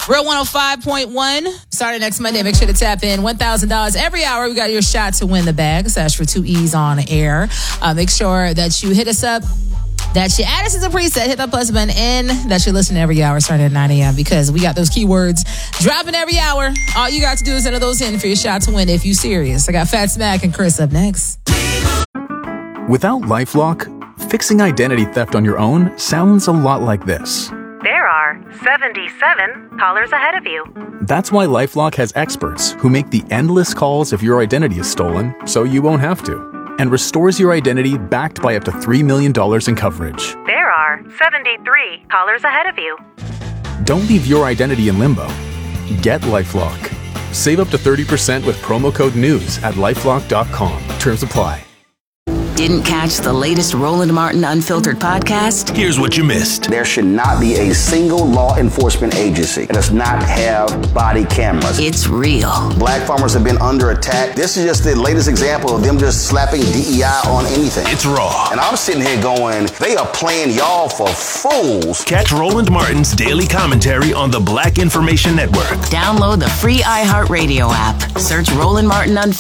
Real 105.1. Starting next Monday, make sure to tap in. $1,000 every hour. We got your shot to win the bag. Search for 2 E's on air. Make sure that you hit us up, that you add us as a preset, hit that plus button, and that you listen every hour starting at 9 a.m. because we got those keywords dropping every hour. All you got to do is enter those in for your shot to win if you serious. I got Fat Smack and Chris up next. Without LifeLock, fixing identity theft on your own sounds a lot like this. There are 77 callers ahead of you. That's why LifeLock has experts who make the endless calls if your identity is stolen so you won't have to, and restores your identity backed by up to $3 million in coverage. There are 73 callers ahead of you. Don't leave your identity in limbo. Get LifeLock. Save up to 30% with promo code NEWS at LifeLock.com. Terms apply. Didn't catch the latest Roland Martin Unfiltered podcast? Here's what you missed. There should not be a single law enforcement agency that does not have body cameras. It's real. Black farmers have been under attack. This is just the latest example of them just slapping DEI on anything. It's raw. And I'm sitting here going, they are playing y'all for fools. Catch Roland Martin's daily commentary on the Black Information Network. Download the free iHeartRadio app. Search Roland Martin Unfiltered